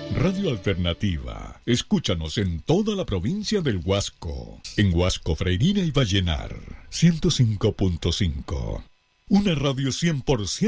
Radio Alternativa. Escúchanos en toda la provincia del Huasco. En Huasco, Freirina y Vallenar. 105.5. Una radio 100%